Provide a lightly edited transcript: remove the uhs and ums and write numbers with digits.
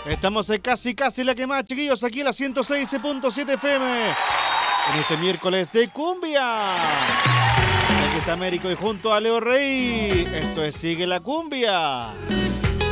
Estamos en casi la que más, chiquillos, aquí en la 106.7 FM. En este miércoles de cumbia. Aquí está Américo y junto a Leo Rey. Esto es Sigue la Cumbia.